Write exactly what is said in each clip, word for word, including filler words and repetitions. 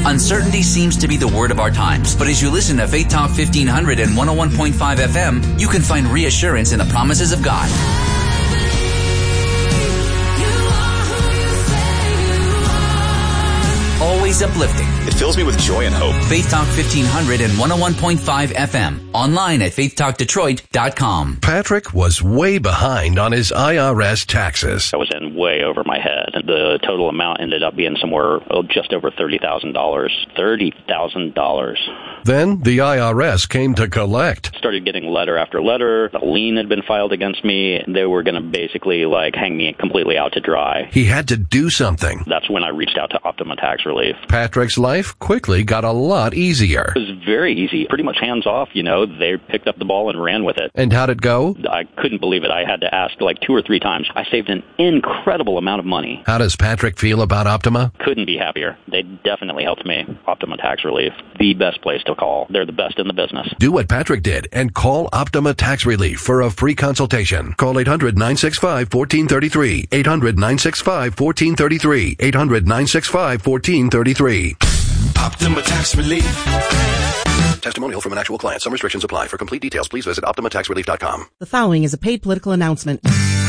Uncertainty seems to be the word of our times, but as you listen to Faith Talk fifteen hundred and one oh one point five F M, you can find reassurance in the promises of God. Always uplifting. It fills me with joy and hope. Faith Talk fifteen hundred and one oh one point five F M. Online at faith talk detroit dot com. Patrick was way behind on his I R S taxes. I was in way over my head. The total amount ended up being somewhere oh, just over thirty thousand dollars. thirty thousand dollars. Then the I R S came to collect. Started getting letter after letter. A lien had been filed against me. They were going to basically like hang me completely out to dry. He had to do something. That's when I reached out to Optima Tax Relief. Patrick's life quickly got a lot easier. It was very easy, pretty much hands off, you know. They picked up the ball and ran with it. And how'd it go? I couldn't believe it. I had to ask like two or three times. I saved an incredible amount of money. How does Patrick feel about Optima? Couldn't be happier. They definitely helped me. Optima Tax Relief, the best place to call. They're the best in the business. Do what Patrick did and call Optima Tax Relief for a free consultation. Call eight hundred nine six five one four three three. eight hundred nine six five one four three three. eight hundred nine six five one four three three. Optima Tax Relief. Testimonial from an actual client. Some restrictions apply. For complete details, please visit optima tax relief dot com. The following is a paid political announcement.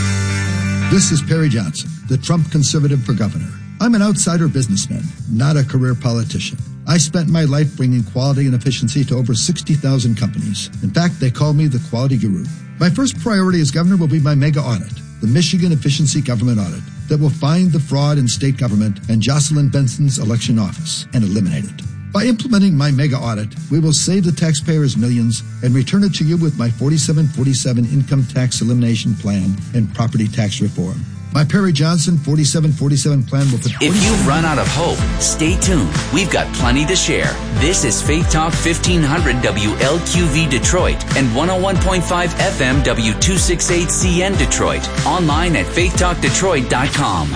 This is Perry Johnson, the Trump conservative for governor. I'm an outsider businessman, not a career politician. I spent my life bringing quality and efficiency to over sixty thousand companies. In fact, they call me the quality guru. My first priority as governor will be my mega audit, the Michigan Efficiency Government Audit, that will find the fraud in state government and Jocelyn Benson's election office and eliminate it. By implementing my mega audit, we will save the taxpayers millions and return it to you with my forty-seven forty-seven income tax elimination plan and property tax reform. My Perry Johnson forty-seven forty-seven plan will put... If you've run out of hope, stay tuned. We've got plenty to share. This is Faith Talk fifteen hundred W L Q V Detroit and one oh one point five F M W two sixty-eight C N Detroit. Online at faith talk detroit dot com.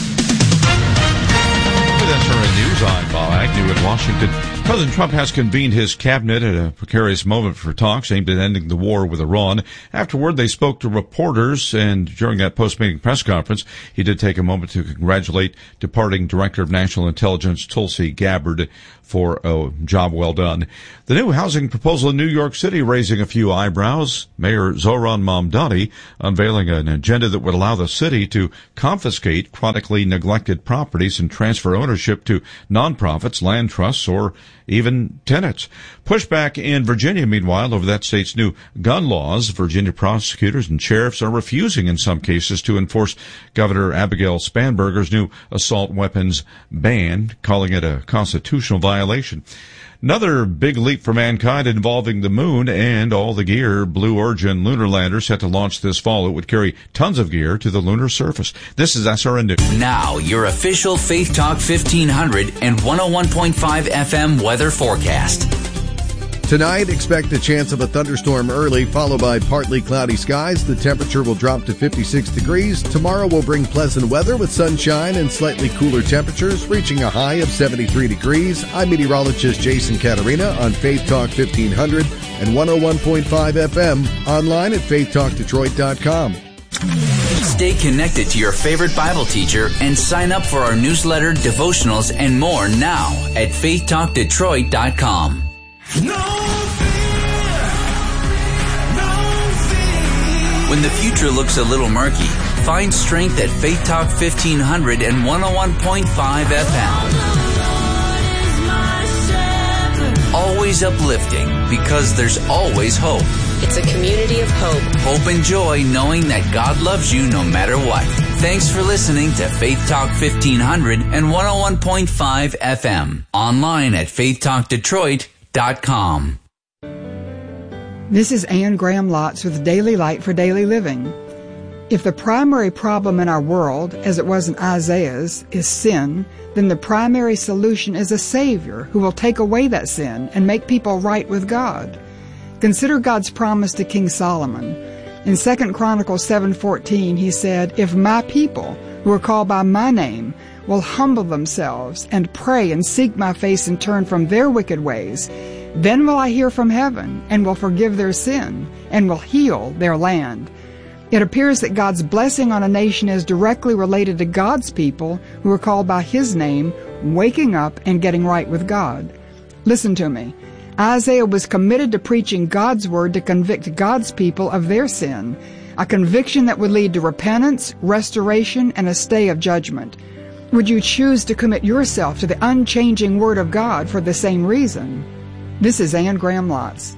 With S R N News, I'm Bob Agnew in Washington. President Trump has convened his cabinet at a precarious moment for talks aimed at ending the war with Iran. Afterward, they spoke to reporters, and during that post-meeting press conference, he did take a moment to congratulate departing Director of National Intelligence Tulsi Gabbard for a job well done. The new housing proposal in New York City raising a few eyebrows. Mayor Zohran Mamdani unveiling an agenda that would allow the city to confiscate chronically neglected properties and transfer ownership to nonprofits, land trusts, or even tenants. Pushback in Virginia, meanwhile, over that state's new gun laws. Virginia prosecutors and sheriffs are refusing in some cases to enforce Governor Abigail Spanberger's new assault weapons ban, calling it a constitutional violation. Another big leap for mankind involving the moon and all the gear. Blue Origin lunar lander set to launch this fall. It would carry tons of gear to the lunar surface. This is S R N News. Now, your official Faith Talk fifteen hundred and one oh one point five F M weather forecast. Tonight, expect a chance of a thunderstorm early, followed by partly cloudy skies. The temperature will drop to fifty-six degrees. Tomorrow will bring pleasant weather with sunshine and slightly cooler temperatures, reaching a high of seventy-three degrees. I'm meteorologist Jason Caterina on Faith Talk fifteen hundred and one oh one point five F M, online at faith talk detroit dot com. Stay connected to your favorite Bible teacher and sign up for our newsletter, devotionals, and more now at faith talk detroit dot com. No fear, no fear. When the future looks a little murky, find strength at Faith Talk fifteen hundred and one oh one point five F M. Always uplifting, because there's always hope. It's a community of hope. Hope and joy, knowing that God loves you no matter what. Thanks for listening to Faith Talk fifteen hundred and one oh one point five F M. Online at faith talk detroit dot com. This is Anne Graham Lotz with Daily Light for Daily Living. If the primary problem in our world, as it was in Isaiah's, is sin, then the primary solution is a Savior who will take away that sin and make people right with God. Consider God's promise to King Solomon. In Second Chronicles seven fourteen, he said, "If my people, who are called by my name, will humble themselves and pray and seek my face and turn from their wicked ways, then will I hear from heaven and will forgive their sin and will heal their land." It appears that God's blessing on a nation is directly related to God's people who are called by His name, waking up and getting right with God. Listen to me. Isaiah was committed to preaching God's word to convict God's people of their sin, a conviction that would lead to repentance, restoration, and a stay of judgment. Would you choose to commit yourself to the unchanging Word of God for the same reason? This is Anne Graham Lotz.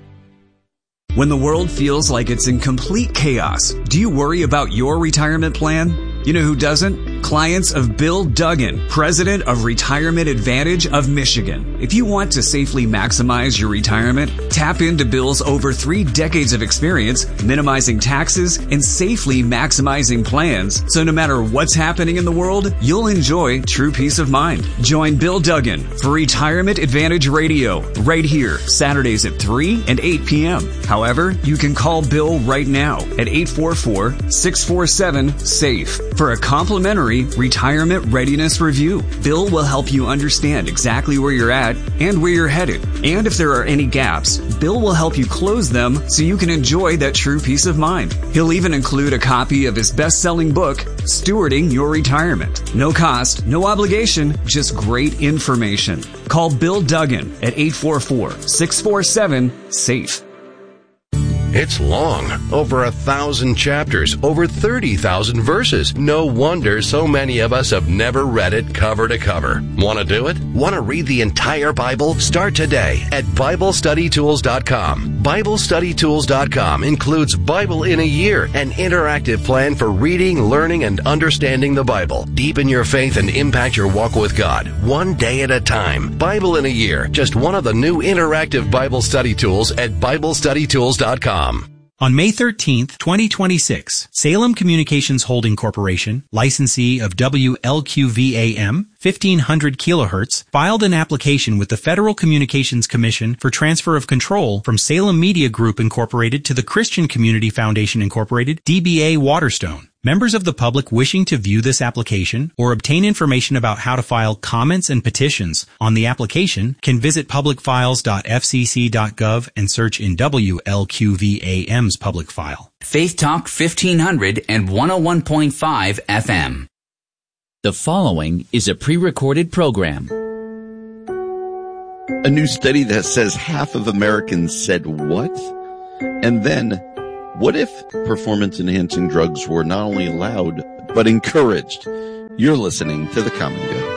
When the world feels like it's in complete chaos, do you worry about your retirement plan? You know who doesn't? Clients of Bill Duggan, president of Retirement Advantage of Michigan. If you want to safely maximize your retirement, tap into Bill's over three decades of experience minimizing taxes and safely maximizing plans, so no matter what's happening in the world, you'll enjoy true peace of mind. Join Bill Duggan for Retirement Advantage Radio right here, Saturdays at three and eight p.m. However, you can call Bill right now at eight four four, six four seven, SAFE for a complimentary retirement readiness review. Bill will help you understand exactly where you're at and where you're headed. And if there are any gaps, Bill will help you close them so you can enjoy that true peace of mind. He'll even include a copy of his best-selling book, Stewarding Your Retirement. No cost, no obligation, just great information. Call Bill Duggan at eight four four, six four seven, SAFE. It's long, over a thousand chapters, over thirty thousand verses. No wonder so many of us have never read it cover to cover. Want to do it? Want to read the entire Bible? Start today at Bible Study Tools dot com. Bible Study Tools dot com includes Bible in a Year, an interactive plan for reading, learning, and understanding the Bible. Deepen your faith and impact your walk with God, one day at a time. Bible in a Year, just one of the new interactive Bible study tools at Bible Study Tools dot com. On May thirteenth, twenty twenty-six, Salem Communications Holding Corporation, licensee of W L Q V A M, fifteen hundred kilohertz, filed an application with the Federal Communications Commission for transfer of control from Salem Media Group Incorporated to the Christian Community Foundation Incorporated, D B A Waterstone. Members of the public wishing to view this application or obtain information about how to file comments and petitions on the application can visit public files dot f c c dot gov and search in W L Q V A M's public file. Faith Talk fifteen hundred and one oh one point five F M. The following is a pre-recorded program. A new study that says half of Americans said what? And then, what if performance-enhancing drugs were not only allowed, but encouraged? You're listening to The Common Good.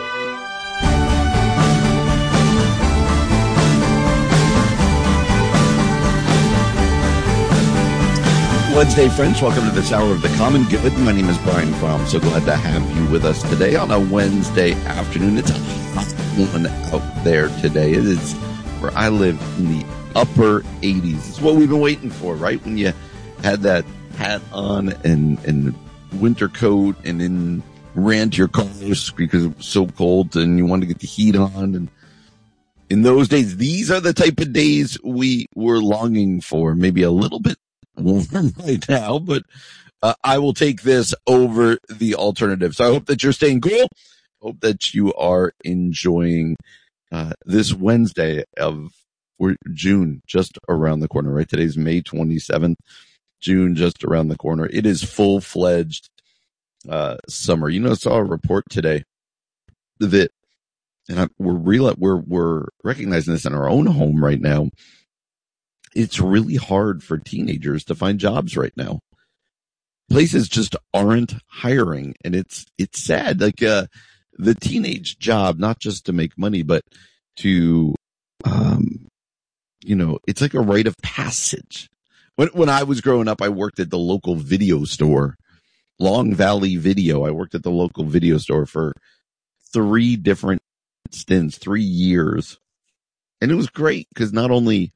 Wednesday, friends. Welcome to this hour of The Common Good. My name is Brian Fromm. I'm so glad to have you with us today on a Wednesday afternoon. It's a hot one out there today. It is where I live in the upper eighties. It's what we've been waiting for, right? When you had that hat on and, and winter coat and then ran to your cars because it was so cold and you wanted to get the heat on. And in those days, these are the type of days we were longing for. Maybe a little bit warm right now, but uh, I will take this over the alternative. So I hope that you're staying cool. Hope that you are enjoying uh, this Wednesday of we're June just around the corner, right? Today's May twenty-seventh. June just around the corner. It is full-fledged uh summer. You know, I saw a report today that, and I, we're real, we're we're recognizing this in our own home right now. It's really hard for teenagers to find jobs right now. Places just aren't hiring, and it's it's sad. Like uh the teenage job, not just to make money, but to um you know, it's like a rite of passage. When, when I was growing up, I worked at the local video store, Long Valley Video. I worked at the local video store for three different stints, three years. And it was great because not only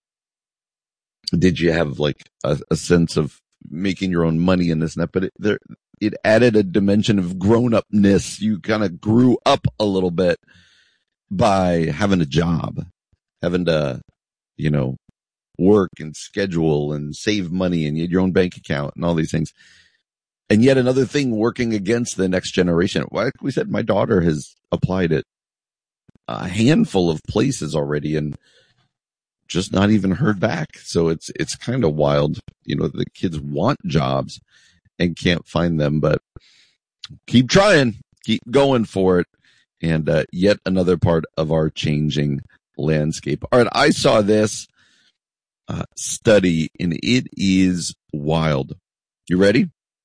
did you have like a, a sense of making your own money in this net, but it, there, it added a dimension of grown-upness. You kind of grew up a little bit by having a job, having to, you know, work and schedule and save money, and you had your own bank account and all these things. And yet another thing working against the next generation. Like we said, my daughter has applied at a handful of places already and just not even heard back. So it's, it's kind of wild. You know, the kids want jobs and can't find them, but keep trying, keep going for it. and uh, yet another part of our changing landscape. All right, I saw this uh, study, and it is wild. You ready?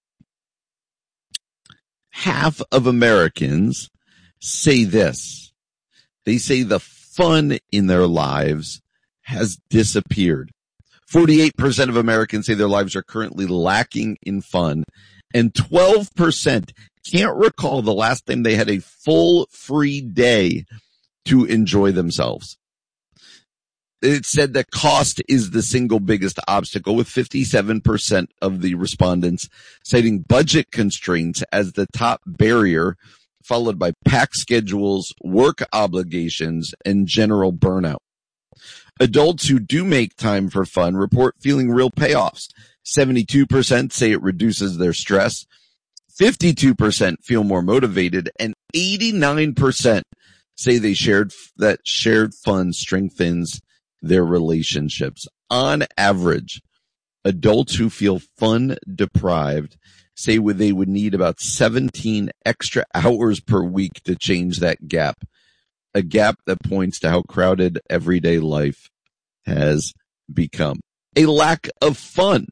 Half of Americans say this. They say the fun in their lives has disappeared. forty-eight percent of Americans say their lives are currently lacking in fun, and twelve percent can't recall the last time they had a full free day to enjoy themselves. It said that cost is the single biggest obstacle, with fifty-seven percent of the respondents citing budget constraints as the top barrier, followed by packed schedules, work obligations, and general burnout. Adults who do make time for fun report feeling real payoffs. seventy-two percent say it reduces their stress. fifty-two percent feel more motivated, and eighty-nine percent say they shared that shared fun strengthens their relationships. On average, adults who feel fun deprived say they would need about seventeen extra hours per week to change that gap. A gap that points to how crowded everyday life has become. A lack of fun.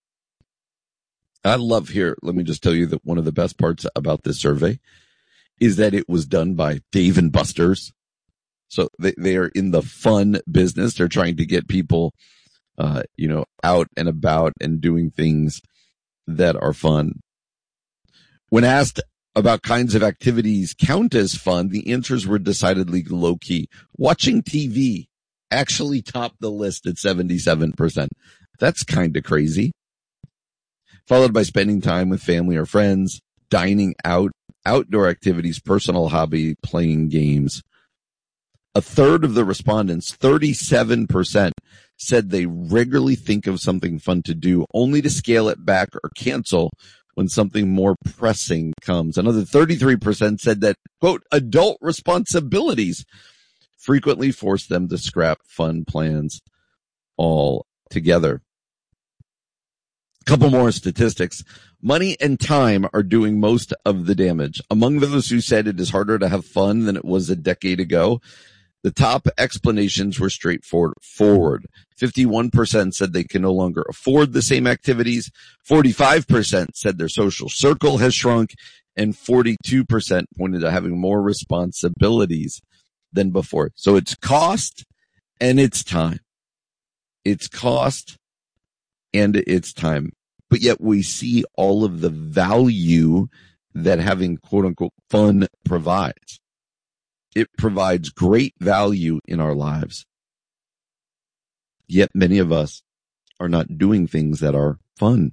I love here, let me just tell you that one of the best parts about this survey is that it was done by Dave and Buster's. So they, they are in the fun business. They're trying to get people, uh, you know, out and about and doing things that are fun. When asked about kinds of activities count as fun, the answers were decidedly low-key. Watching T V actually topped the list at seventy-seven percent. That's kind of crazy. Followed by spending time with family or friends, dining out, outdoor activities, personal hobby, playing games. A third of the respondents, thirty-seven percent, said they regularly think of something fun to do, only to scale it back or cancel when something more pressing comes. Another thirty-three percent said that, quote, adult responsibilities frequently force them to scrap fun plans altogether. A couple more statistics. Money and time are doing most of the damage. Among those who said it is harder to have fun than it was a decade ago, the top explanations were straightforward. fifty-one percent said they can no longer afford the same activities. forty-five percent said their social circle has shrunk. And forty-two percent pointed to having more responsibilities than before. So it's cost and it's time. It's cost and it's time. But yet we see all of the value that having quote unquote fun provides. It provides great value in our lives. Yet many of us are not doing things that are fun.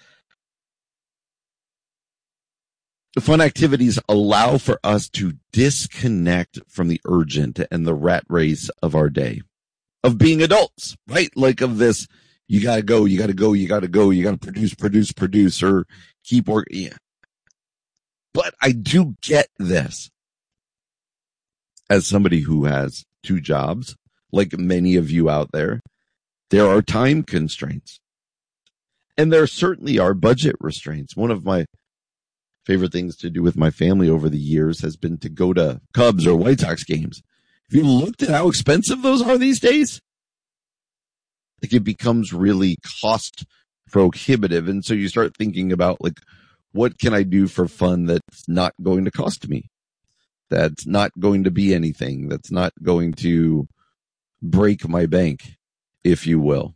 The fun activities allow for us to disconnect from the urgent and the rat race of our day, of being adults, right? Like of this, you gotta go, you gotta go, you gotta go, you gotta produce, produce, produce, or keep working. Yeah. But I do get this. As somebody who has two jobs, like many of you out there, there are time constraints. And there certainly are budget restraints. One of my favorite things to do with my family over the years has been to go to Cubs or White Sox games. Have you looked at how expensive those are these days? Like it becomes really cost prohibitive. And so you start thinking about like, what can I do for fun that's not going to cost me? That's not going to be anything. That's not going to break my bank, if you will.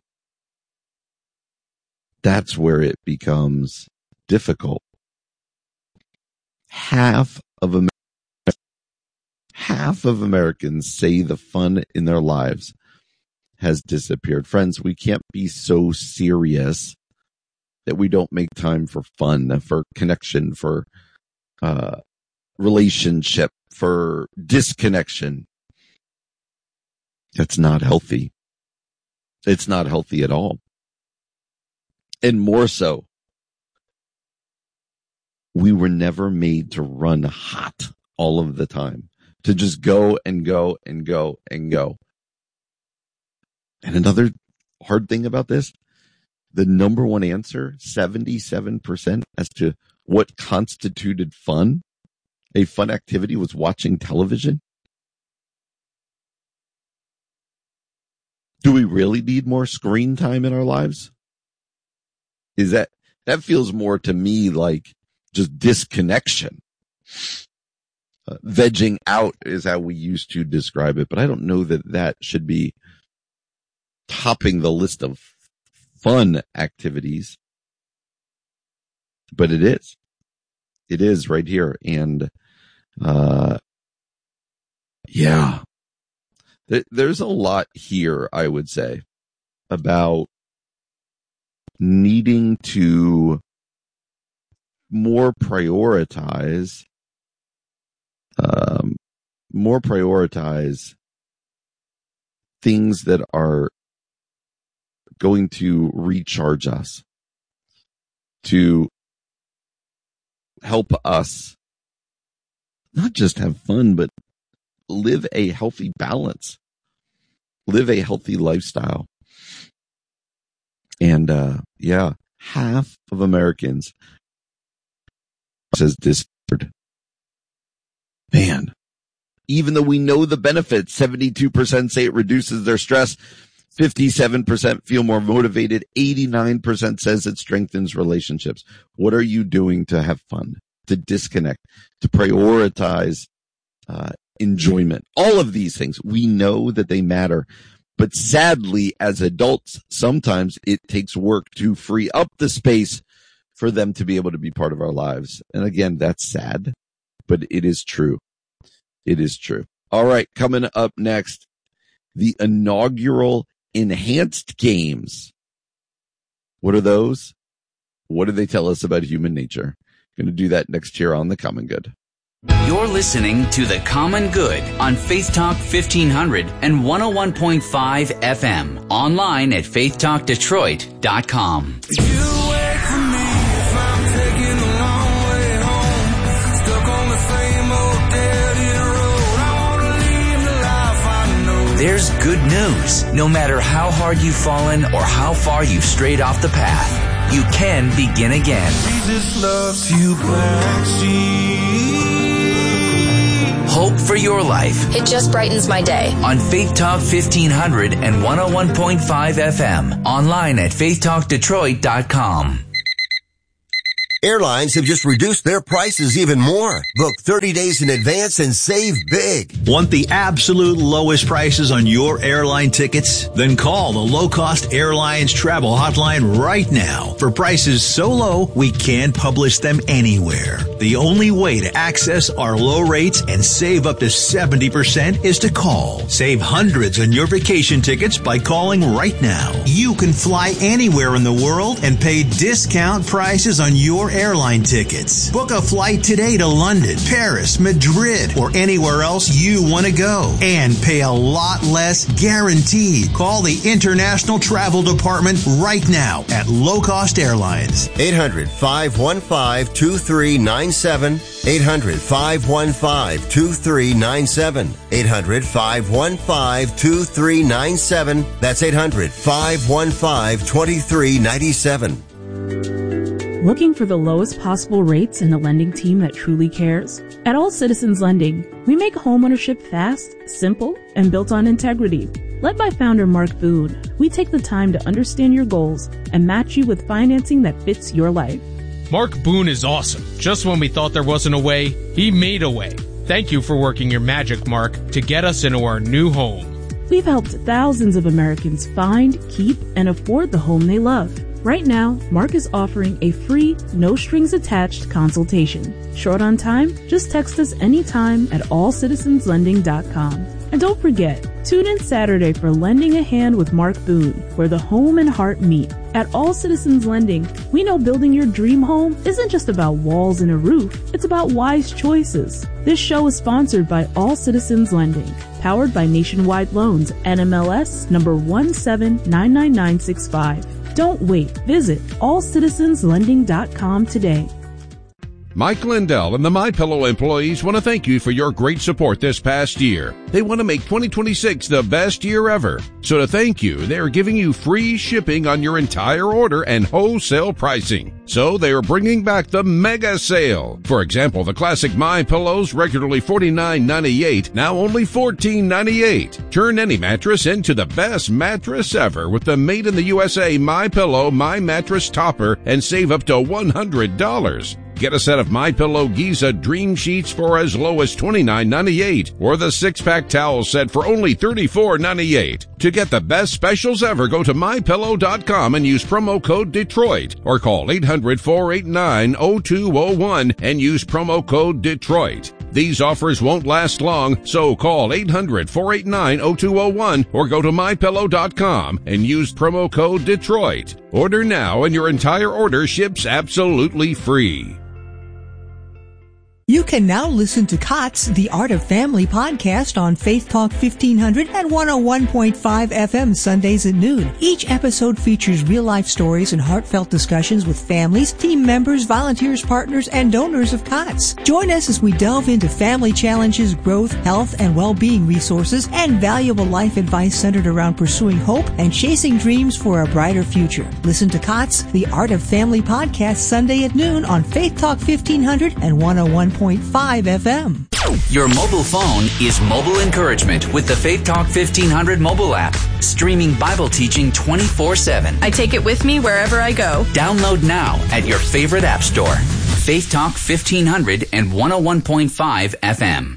That's where it becomes difficult. Half of Americans, half of Americans say the fun in their lives has disappeared. Friends, we can't be so serious that we don't make time for fun, for connection, for uh, relationship, for disconnection. That's not healthy. It's not healthy at all. And more so, we were never made to run hot all of the time, to just go and go and go and go. And another hard thing about this, the number one answer, seventy-seven percent as to what constituted fun, a fun activity was watching television? Do we really need more screen time in our lives? Is that, that feels more to me like just disconnection. Uh, vegging out is how we used to describe it, but I don't know that that should be topping the list of fun activities. But it is. It is right here. And, uh, yeah, Th- there's a lot here, I would say, about needing to more prioritize, um, more prioritize things that are going to recharge us, to help us not just have fun, but live a healthy balance, live a healthy lifestyle. And, uh, yeah, half of Americans says this. Man, even though we know the benefits, seventy-two percent say it reduces their stress, fifty-seven percent feel more motivated, eighty-nine percent says it strengthens relationships. What are you doing to have fun, to disconnect, to prioritize uh, enjoyment? All of these things, we know that they matter. But sadly, as adults, sometimes it takes work to free up the space for them to be able to be part of our lives. And again, that's sad, but it is true. It is true. All right, coming up next, the inaugural Enhanced Games. What are those? What do they tell us about human nature? Going to do that next year on The Common Good. You're listening to The Common Good on Faith Talk fifteen hundred and one oh one point five F M. Online at faith talk detroit dot com. There's good news. No matter how hard you've fallen or how far you've strayed off the path, you can begin again. Jesus loves you backseat. Hope for your life. It just brightens my day. On Faith Talk fifteen hundred and one oh one point five F M. Online at faith talk detroit dot com. Airlines have just reduced their prices even more. Book thirty days in advance and save big. Want the absolute lowest prices on your airline tickets? Then call the Low Cost Airlines Travel Hotline right now. For prices so low, we can't publish them anywhere. The only way to access our low rates and save up to seventy percent is to call. Save hundreds on your vacation tickets by calling right now. You can fly anywhere in the world and pay discount prices on your airline tickets. Book a flight today to London, Paris, Madrid, or anywhere else you want to go. And pay a lot less guaranteed. Call the International Travel Department right now at Low Cost Airlines. eight hundred, five one five, two three nine seven. eight hundred, five one five, two three nine seven. eight hundred, five one five, two three nine seven. That's eight hundred, five one five, two three nine seven. Looking for the lowest possible rates and a lending team that truly cares? At All Citizens Lending, we make homeownership fast, simple, and built on integrity. Led by founder Mark Boone, we take the time to understand your goals and match you with financing that fits your life. Mark Boone is awesome. Just when we thought there wasn't a way, he made a way. Thank you for working your magic, Mark, to get us into our new home. We've helped thousands of Americans find, keep, and afford the home they love. Right now, Mark is offering a free, no-strings-attached consultation. Short on time? Just text us anytime at all citizens lending dot com. And don't forget, tune in Saturday for Lending a Hand with Mark Boone, where the home and heart meet. At All Citizens Lending, we know building your dream home isn't just about walls and a roof. It's about wise choices. This show is sponsored by All Citizens Lending, powered by Nationwide Loans, N M L S number one seven nine nine nine six five. Don't wait. Visit all citizens lending dot com today. Mike Lindell and the MyPillow employees want to thank you for your great support this past year. They want to make twenty twenty-six the best year ever. So to thank you, they are giving you free shipping on your entire order and wholesale pricing. So they are bringing back the mega sale. For example, the classic MyPillows, regularly forty-nine ninety-eight, now only fourteen ninety-eight. Turn any mattress into the best mattress ever with the made in the U S A MyPillow My Mattress Topper and save up to one hundred dollars. Get a set of MyPillow Giza Dream Sheets for as low as twenty-nine ninety-eight, or the six-pack towel set for only thirty-four ninety-eight. To get the best specials ever, go to my pillow dot com and use promo code Detroit, or call eight hundred, four eight nine, zero two zero one and use promo code Detroit. These offers won't last long, so call eight hundred, four eight nine, zero two zero one or go to my pillow dot com and use promo code Detroit. Order now and your entire order ships absolutely free. You can now listen to Cots, The Art of Family podcast on Faith Talk fifteen hundred and one oh one point five F M Sundays at noon. Each episode features real-life stories and heartfelt discussions with families, team members, volunteers, partners, and donors of Cots. Join us as we delve into family challenges, growth, health, and well-being resources, and valuable life advice centered around pursuing hope and chasing dreams for a brighter future. Listen to Cots, The Art of Family podcast Sunday at noon on Faith Talk fifteen hundred and one oh one point five F M. Your mobile phone is mobile encouragement with the Faith Talk fifteen hundred mobile app. Streaming Bible teaching twenty-four seven. I take it with me wherever I go. Download now at your favorite app store. Faith Talk fifteen hundred and one oh one point five F M.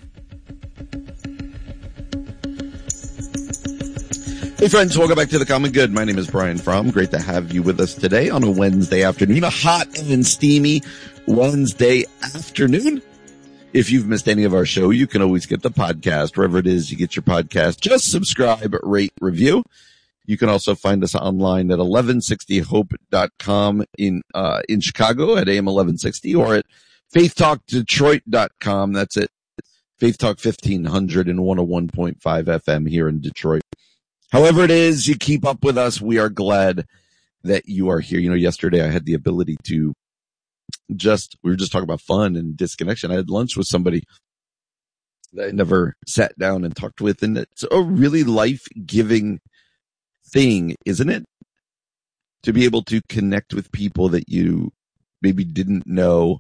Hey friends, welcome back to The Common Good. My name is Brian Fromm. Great to have you with us today on a Wednesday afternoon, a hot and steamy Wednesday afternoon. If you've missed any of our show, you can always get the podcast wherever it is you get your podcast. Just subscribe, rate, review. You can also find us online at eleven sixty hope dot com in uh in Chicago at A M eleven sixty, or at faith talk detroit dot com. That's it. Faith Talk fifteen hundred and one oh one point five F M here in Detroit. However it is you keep up with us, we are glad that you are here. You know, yesterday I had the ability to just, we were just talking about fun and disconnection. I had lunch with somebody that I never sat down and talked with, and it's a really life-giving thing, isn't it? To be able to connect with people that you maybe didn't know,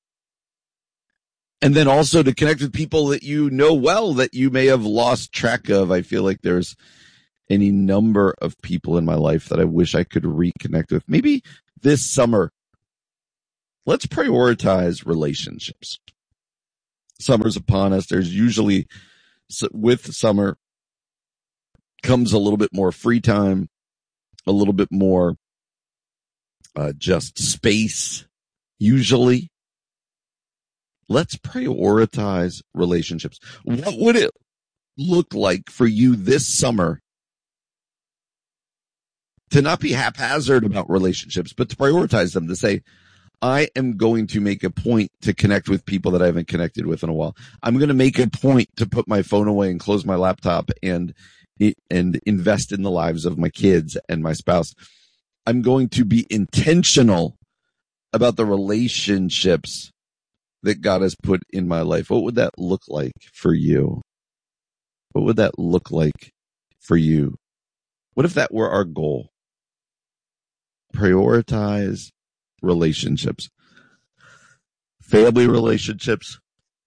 and then also to connect with people that you know well that you may have lost track of. I feel like there's any number of people in my life that I wish I could reconnect with. Maybe this summer, let's prioritize relationships. Summer's upon us. There's usually, with summer, comes a little bit more free time, a little bit more uh, just space, usually. Let's prioritize relationships. What would it look like for you this summer to not be haphazard about relationships, but to prioritize them, to say, I am going to make a point to connect with people that I haven't connected with in a while. I'm going to make a point to put my phone away and close my laptop and, and invest in the lives of my kids and my spouse. I'm going to be intentional about the relationships that God has put in my life. What would that look like for you? What would that look like for you? What if that were our goal? Prioritize relationships, family relationships,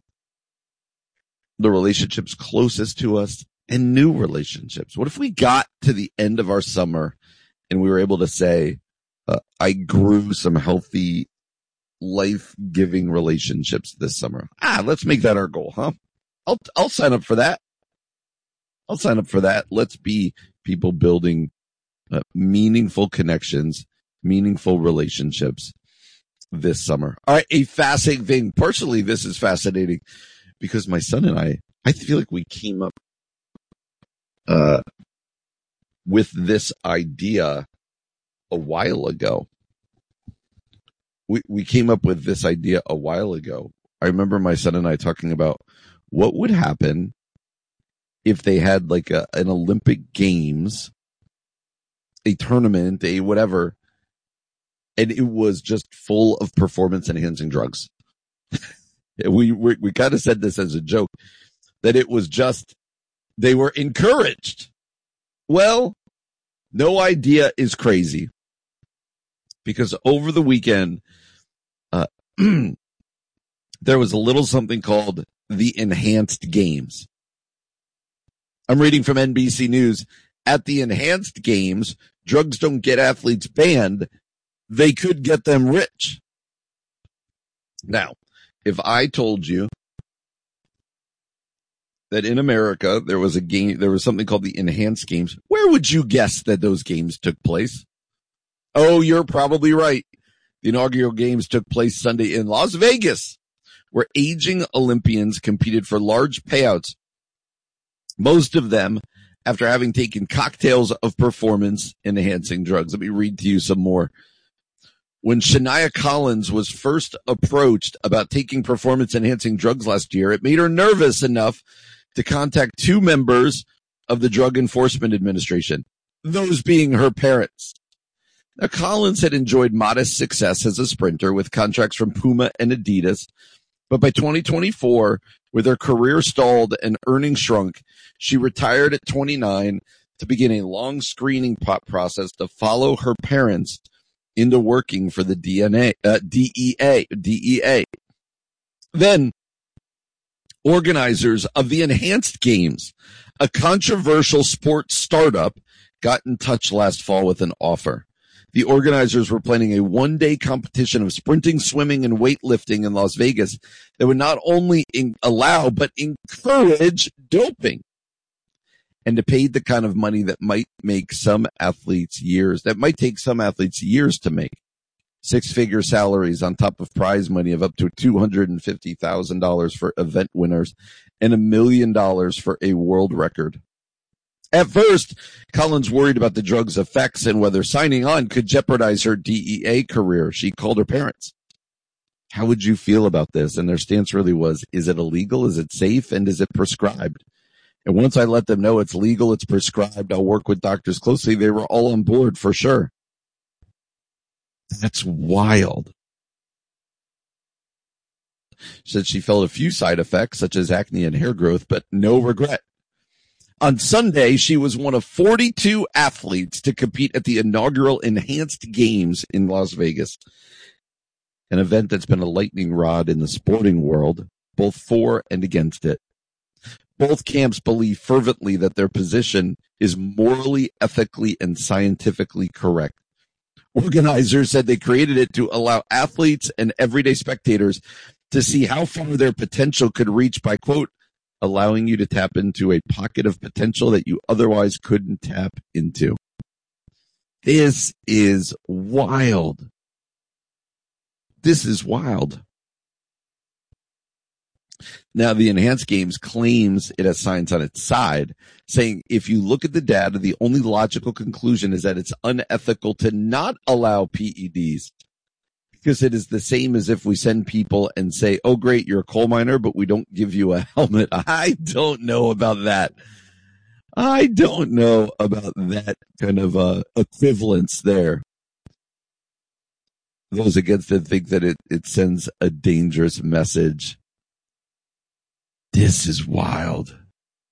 the relationships closest to us, and new relationships. What if we got to the end of our summer and we were able to say, uh, I grew some healthy, life-giving relationships this summer? Ah, let's make that our goal, huh? I'll, I'll sign up for that. I'll sign up for that. Let's be people building uh, meaningful connections, meaningful relationships this summer. All right. A fascinating thing. Personally, this is fascinating because my son and I, I feel like we came up, uh, with this idea a while ago. We, we came up with this idea a while ago. I remember my son and I talking about what would happen if they had like a, an Olympic Games, a tournament, a whatever, and it was just full of performance enhancing drugs. we we, we kind of said this as a joke, that it was just, they were encouraged. Well, no idea is crazy, because over the weekend, uh, there was a little something called the Enhanced Games. I'm reading from N B C News. At the Enhanced Games, drugs don't get athletes banned. They could get them rich. Now, if I told you that in America there was a game, there was something called the Enhanced Games, where would you guess that those games took place? Oh, you're probably right. The inaugural games took place Sunday in Las Vegas, where aging Olympians competed for large payouts, most of them after having taken cocktails of performance-enhancing drugs. Let me read to you some more. When Shania Collins was first approached about taking performance-enhancing drugs last year, it made her nervous enough to contact two members of the Drug Enforcement Administration, those being her parents. Now, Collins had enjoyed modest success as a sprinter with contracts from Puma and Adidas, but by twenty twenty-four, with her career stalled and earnings shrunk, she retired at twenty-nine to begin a long screening process to follow her parents into working for the D N A, uh, D E A, D E A. Then, organizers of the Enhanced Games, a controversial sports startup, got in touch last fall with an offer. The organizers were planning a one-day competition of sprinting, swimming, and weightlifting in Las Vegas that would not only in- allow, but encourage doping, and to pay the kind of money that might make some athletes years, that might take some athletes years to make. Six-figure salaries on top of prize money of up to two hundred fifty thousand dollars for event winners and a million dollars for a world record. At first, Collins worried about the drug's effects and whether signing on could jeopardize her D E A career. She called her parents. How would you feel about this? And their stance really was, is it illegal? Is it safe? And is it prescribed? And once I let them know it's legal, it's prescribed, I'll work with doctors closely, they were all on board for sure. That's wild. She said she felt a few side effects, such as acne and hair growth, but no regret. On Sunday, she was one of forty-two athletes to compete at the inaugural Enhanced Games in Las Vegas, an event that's been a lightning rod in the sporting world, both for and against it. Both camps believe fervently that their position is morally, ethically, and scientifically correct. Organizers said they created it to allow athletes and everyday spectators to see how far their potential could reach by, quote, allowing you to tap into a pocket of potential that you otherwise couldn't tap into. This is wild. This is wild. Now, the Enhanced Games claims it has science on its side, saying if you look at the data, the only logical conclusion is that it's unethical to not allow P E Ds. Because it is the same as if we send people and say, oh, great, you're a coal miner, but we don't give you a helmet. I don't know about that. I don't know about that kind of uh, equivalence there. Those against it think that it, it sends a dangerous message. This is wild.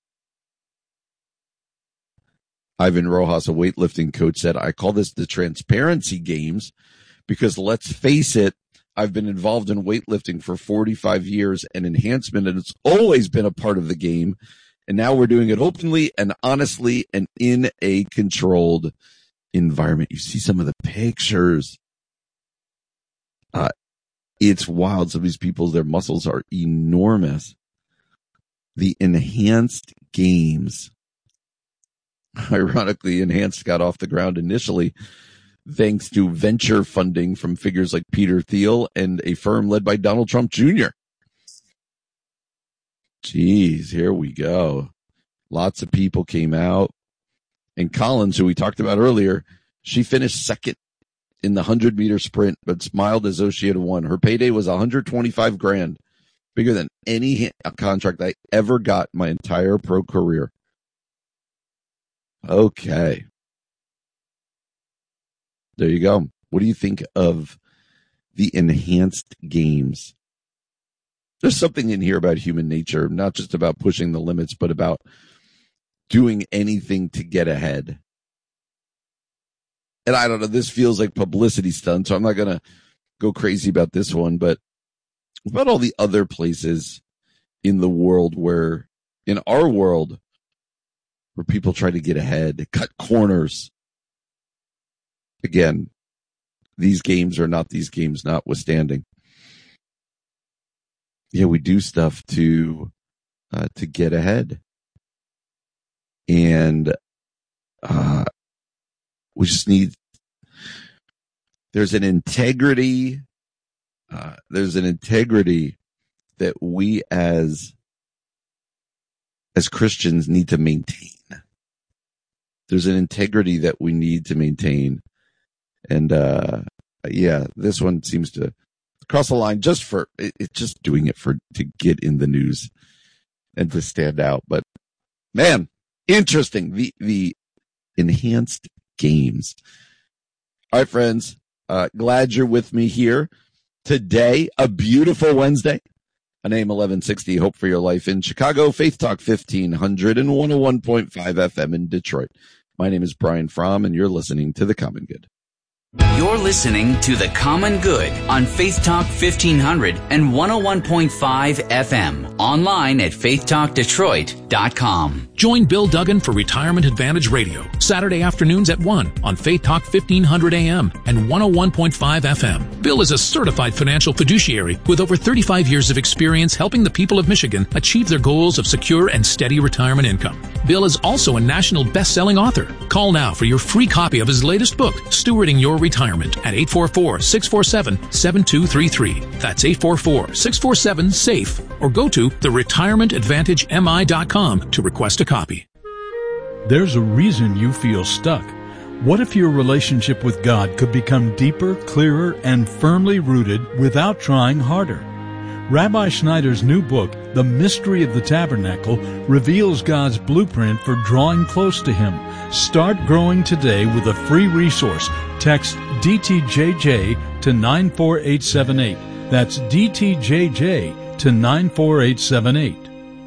Ivan Rojas, a weightlifting coach, said, I call this the transparency games because let's face it, I've been involved in weightlifting for forty-five years and enhancement, and it's always been a part of the game. And now we're doing it openly and honestly and in a controlled environment. You see some of the pictures. Uh, it's wild. Some of these people, their muscles are enormous. The Enhanced Games. Ironically, Enhanced got off the ground initially thanks to venture funding from figures like Peter Thiel and a firm led by Donald Trump Junior Jeez, here we go. Lots of people came out. And Collins, who we talked about earlier, she finished second in the hundred meter sprint, but smiled as though she had won. Her payday was one hundred twenty-five grand, bigger than any contract I ever got my entire pro career. Okay. There you go. What do you think of the Enhanced Games? there's something in here about human nature, not just about pushing the limits, but about doing anything to get ahead. And I don't know, this feels like publicity stunt, so I'm not going to go crazy about this one, but about all the other places in the world where, in our world, where people try to get ahead, cut corners. Again, these games are not these games notwithstanding. Yeah, we do stuff to uh, to get ahead. And uh, we just need, there's an integrity, uh, there's an integrity that we as, as Christians need to maintain. There's an integrity that we need to maintain. And, uh, yeah, this one seems to cross the line just for, it, it's just doing it for, to get in the news and to stand out. But man, interesting. The, the enhanced games. All right, friends. Uh, glad you're with me here today. A beautiful Wednesday. On A M eleven sixty, Hope for Your Life in Chicago, Faith Talk fifteen hundred and one oh one point five F M in Detroit. My name is Brian Fromm, and you're listening to The Common Good. You're listening to The Common Good on Faith Talk fifteen hundred and one oh one point five F M. Online at faith talk detroit dot com. Join Bill Duggan for Retirement Advantage Radio, Saturday afternoons at one on Faith Talk fifteen hundred A M and one oh one point five F M. Bill is a certified financial fiduciary with over thirty-five years of experience helping the people of Michigan achieve their goals of secure and steady retirement income. Bill is also a national best-selling author. Call now for your free copy of his latest book, Stewarding Your Retirement, at eight four four, six four seven, seven two three three. That's eight four four, six four seven, SAFE. Or go to the retirement advantage M I dot com to request a copy. There's a reason you feel stuck. What if your relationship with God could become deeper, clearer, and firmly rooted without trying harder? Rabbi Schneider's new book, The Mystery of the Tabernacle, reveals God's blueprint for drawing close to Him. Start growing today with a free resource. Text D T J J to nine four eight seven eight. That's D T J J to nine four eight seven eight.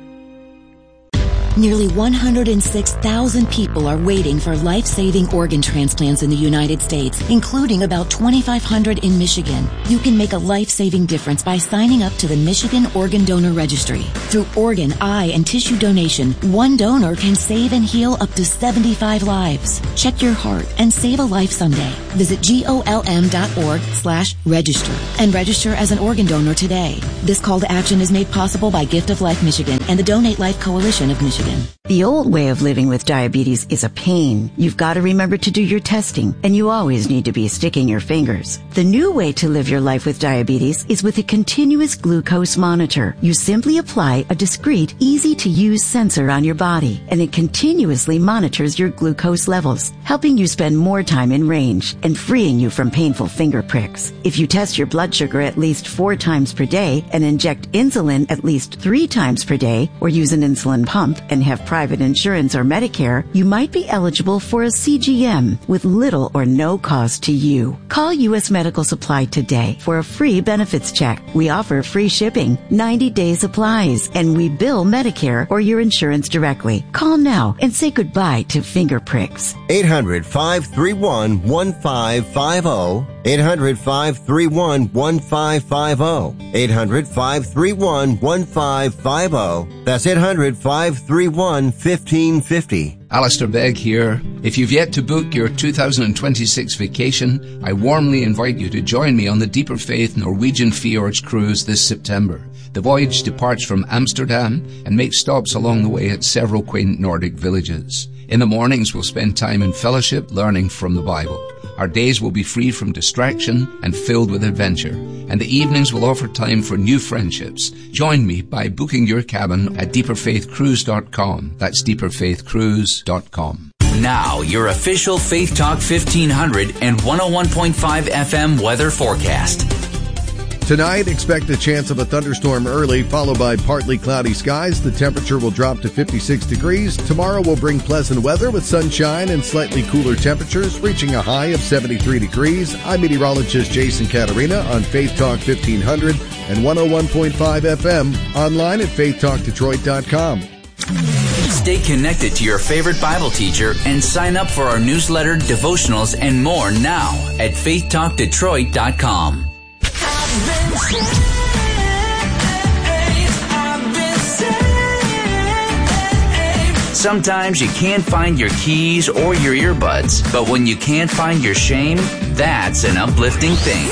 Nearly one hundred six thousand people are waiting for life-saving organ transplants in the United States, including about twenty-five hundred in Michigan. You can make a life-saving difference by signing up to the Michigan Organ Donor Registry. Through organ, eye, and tissue donation, one donor can save and heal up to seventy-five lives. Check your heart and save a life someday. Visit golm.org slash register and register as an organ donor today. This call to action is made possible by Gift of Life Michigan and the Donate Life Coalition of Michigan. The old way of living with diabetes is a pain. You've got to remember to do your testing, and you always need to be sticking your fingers. The new way to live your life with diabetes is with a continuous glucose monitor. You simply apply a discreet, easy-to-use sensor on your body, and it continuously monitors your glucose levels, helping you spend more time in range and freeing you from painful finger pricks. If you test your blood sugar at least four times per day and inject insulin at least three times per day, or use an insulin pump and have private insurance or Medicare, you might be eligible for a C G M with little or no cost to you. Call U S Medical Supply today for a free benefits check. We offer free shipping, ninety day supplies, and we bill Medicare or your insurance directly. Call now and say goodbye to finger pricks. eight hundred, five three one, one five five zero. eight hundred, five three one, one five five zero. eight hundred, five three one, one five five zero. That's eight hundred, five three one, one five five zero. Alistair Begg here. If you've yet to book your two thousand twenty-six vacation, I warmly invite you to join me on the Deeper Faith Norwegian Fjords cruise this September. The voyage departs from Amsterdam and makes stops along the way at several quaint Nordic villages. In the mornings, we'll spend time in fellowship learning from the Bible. Our days will be free from distraction and filled with adventure. And the evenings will offer time for new friendships. Join me by booking your cabin at deeper faith cruise dot com. That's deeper faith cruise dot com. Now, your official Faith Talk fifteen hundred and one oh one point five F M weather forecast. Tonight, expect a chance of a thunderstorm early, followed by partly cloudy skies. The temperature will drop to fifty-six degrees. Tomorrow will bring pleasant weather with sunshine and slightly cooler temperatures, reaching a high of seventy-three degrees. I'm meteorologist Jason Catarina on Faith Talk fifteen hundred and one oh one point five F M, online at faith talk detroit dot com. Stay connected to your favorite Bible teacher and sign up for our newsletter, devotionals, and more now at faith talk detroit dot com. Sometimes you can't find your keys or your earbuds, but when you can't find your shame, that's an uplifting thing.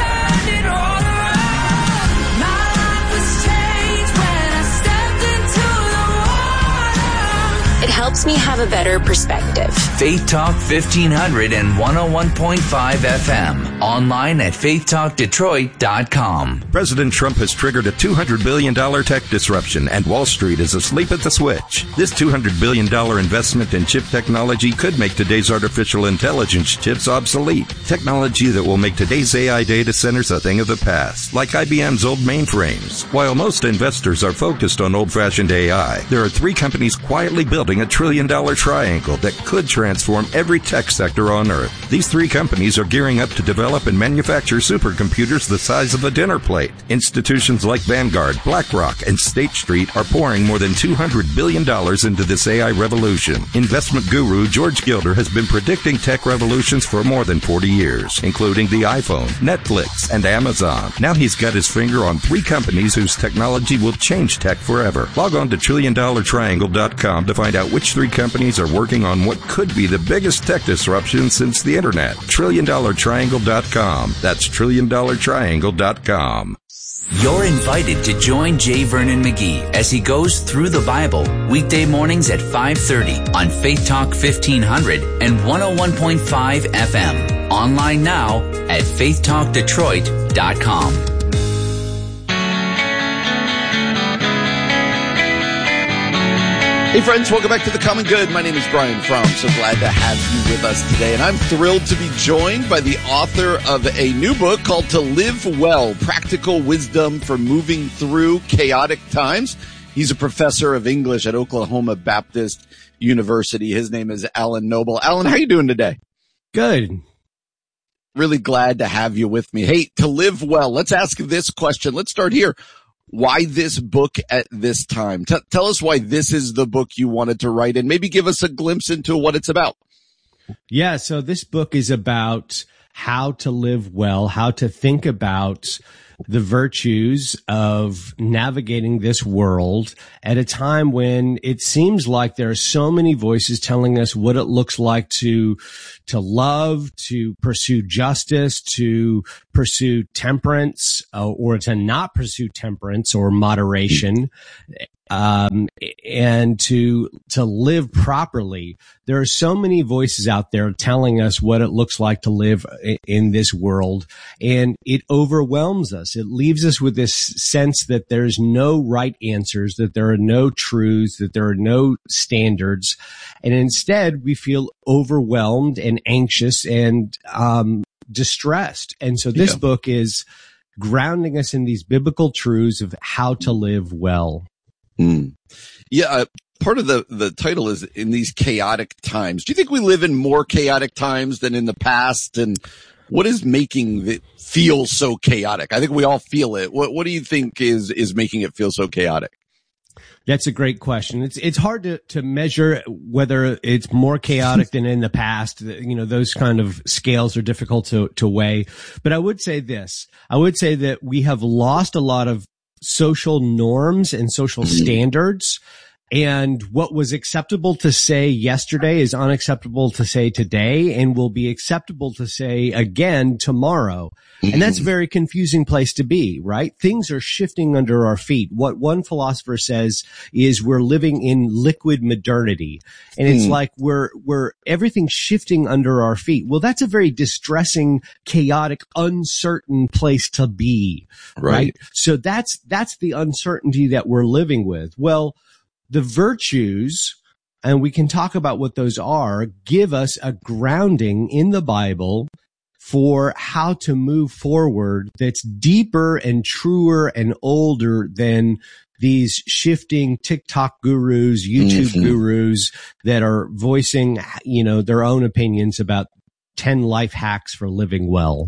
It helps me have a better perspective. Faith Talk fifteen hundred and one oh one point five F M. Online at faith talk detroit dot com. President Trump has triggered a two hundred billion dollars tech disruption, and Wall Street is asleep at the switch. This two hundred billion dollars investment in chip technology could make today's artificial intelligence chips obsolete. Technology that will make today's A I data centers a thing of the past, like I B M's old mainframes. While most investors are focused on old-fashioned A I, there are three companies quietly building a trillion-dollar triangle that could transform every tech sector on Earth. These three companies are gearing up to develop and manufacture supercomputers the size of a dinner plate. Institutions like Vanguard, BlackRock, and State Street are pouring more than two hundred billion dollars into this A I revolution. Investment guru George Gilder has been predicting tech revolutions for more than forty years, including the iPhone, Netflix, and Amazon. Now he's got his finger on three companies whose technology will change tech forever. Log on to trillion dollar triangle dot com to find out which three companies are working on what could be the biggest tech disruption since the internet. trillion dollar triangle dot com. That's trillion dollar triangle dot com. You're invited to join J. Vernon McGee as he goes through the Bible weekday mornings at five thirty on Faith Talk fifteen hundred and one oh one point five F M. Online now at faith talk detroit dot com. Hey friends, welcome back to The Common Good. My name is Brian Fromm. So glad to have you with us today. And I'm thrilled to be joined by the author of a new book called To Live Well, Practical Wisdom for Moving Through Chaotic Times. He's a professor of English at Oklahoma Baptist University. His name is Alan Noble. Alan, how are you doing today? Good. Really glad to have you with me. Hey, to live well, let's ask this question. Let's start here. Why this book at this time? T- tell us why this is the book you wanted to write, and maybe give us a glimpse into what it's about. Yeah, so this book is about how to live well, how to think about the virtues of navigating this world at a time when it seems like there are so many voices telling us what it looks like to, to love, to pursue justice, to pursue temperance, uh, or to not pursue temperance or moderation. Um, and to, to live properly. There are so many voices out there telling us what it looks like to live in this world, and it overwhelms us. It leaves us with this sense that there's no right answers, that there are no truths, that there are no standards. And instead we feel overwhelmed and anxious and, um, distressed. And so this yeah. book is grounding us in these biblical truths of how to live well. Mm. Yeah, uh, part of the, the title is in these chaotic times. Do you think we live in more chaotic times than in the past? And what is making it feel so chaotic? I think we all feel it. What, what do you think is, is making it feel so chaotic? That's a great question. It's, it's hard to, to measure whether it's more chaotic than in the past. You know, those kind of scales are difficult to, to weigh. But I would say this. I would say that we have lost a lot of social norms and social standards. And what was acceptable to say yesterday is unacceptable to say today and will be acceptable to say again tomorrow. Mm-hmm. And that's a very confusing place to be, right? Things are shifting under our feet. What one philosopher says is we're living in liquid modernity. And it's mm. like we're, we're everything's shifting under our feet. Well, that's a very distressing, chaotic, uncertain place to be, right? right? So that's, that's the uncertainty that we're living with. Well, the virtues, and we can talk about what those are, give us a grounding in the Bible for how to move forward that's deeper and truer and older than these shifting TikTok gurus, YouTube mm-hmm. gurus that are voicing, you know, their own opinions about ten life hacks for living well.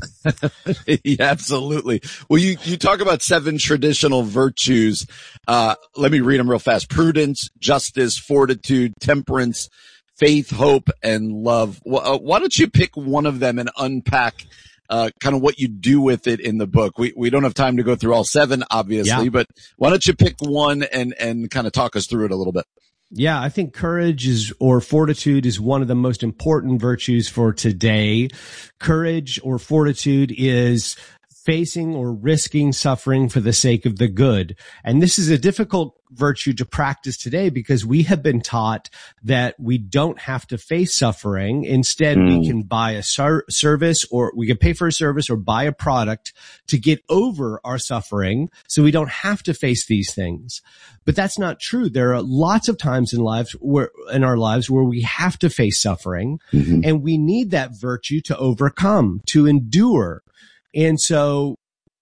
Yeah, absolutely. Well, you, you talk about seven traditional virtues. Uh, let me read them real fast. Prudence, justice, fortitude, temperance, faith, hope, and love. Well, uh, why don't you pick one of them and unpack Uh, kind of what you do with it in the book? We we don't have time to go through all seven, obviously, yeah. but why don't you pick one and and kind of talk us through it a little bit? Yeah, I think courage is, or fortitude is one of the most important virtues for today. Courage or fortitude is facing or risking suffering for the sake of the good. And this is a difficult virtue to practice today because we have been taught that we don't have to face suffering. Instead, mm. we can buy a ser- service or we can pay for a service or buy a product to get over our suffering so we don't have to face these things. But that's not true. There are lots of times in lives where, in our lives where we have to face suffering mm-hmm. and we need that virtue to overcome, to endure. And so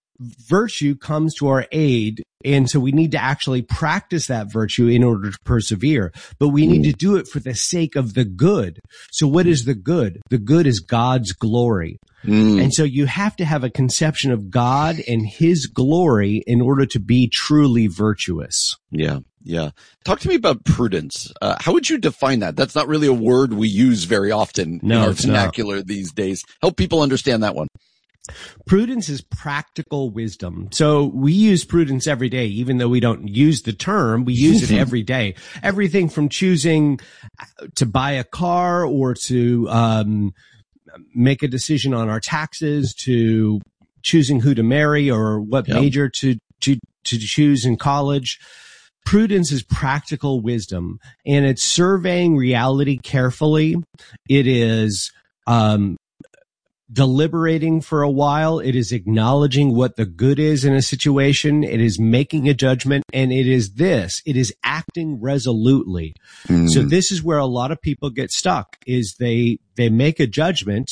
virtue comes to our aid. And so we need to actually practice that virtue in order to persevere, but we need to do it for the sake of the good. So what is the good? The good is God's glory. Mm. And so you have to have a conception of God and his glory in order to be truly virtuous. Yeah. Yeah. Talk to me about prudence. Uh, how would you define that? That's not really a word we use very often no, in our vernacular not. these days. Help people understand that one. Prudence is practical wisdom. So we use prudence every day, even though we don't use the term, we use it every day. Everything from choosing to buy a car or to um make a decision on our taxes to choosing who to marry or what yep. major to to to choose in college. Prudence is practical wisdom, and it's surveying reality carefully. It is um deliberating for a while. It is acknowledging what the good is in a situation. It is making a judgment. And it is this, it is acting resolutely. Mm. So this is where a lot of people get stuck is they, they make a judgment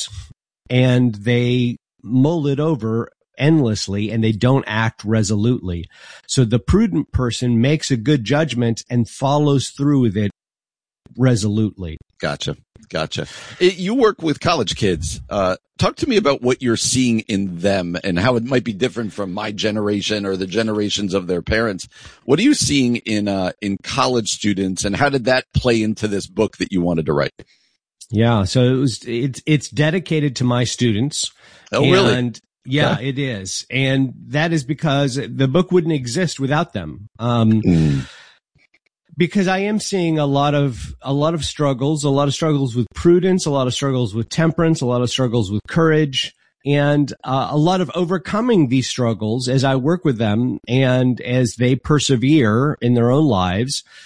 and they mull it over endlessly and they don't act resolutely. So the prudent person makes a good judgment and follows through with it resolutely. Gotcha. Gotcha. It, you work with college kids. Uh, talk to me about what you're seeing in them and how it might be different from my generation or the generations of their parents. What are you seeing in, uh, in college students, and how did that play into this book that you wanted to write? Yeah. So it was, it's, it's dedicated to my students. Oh, really? And yeah, okay. It is. And that is because the book wouldn't exist without them. Um, mm. Because I am seeing a lot of, a lot of struggles, a lot of struggles with prudence, a lot of struggles with temperance, a lot of struggles with courage, and uh, a lot of overcoming these struggles as I work with them and as they persevere in their own lives.